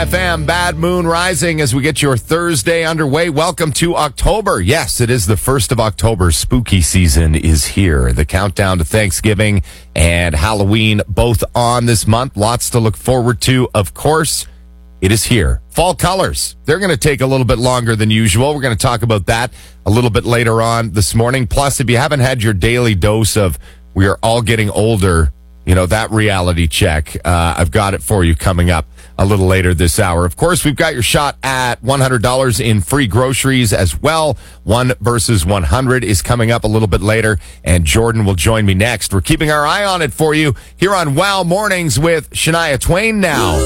Chai FM, Bad Moon Rising as we get your Thursday underway. Welcome to October. Yes, it is the 1st of October. Spooky season is here. The countdown to Thanksgiving and Halloween both on this month. Lots to look forward to, of course. It is here. Fall colors. They're going to take a little bit longer than usual. We're going to talk about that a little bit later on this morning. Plus, if you haven't had your daily dose of we are all getting older, you know, that reality check, I've got it for you coming up a little later this hour. Of course, we've got your shot at $100 in free groceries as well. 1 versus 100 is coming up a little bit later, and Jordan will join me next. We're keeping our eye on it for you here on Wow Mornings with Shania Twain now.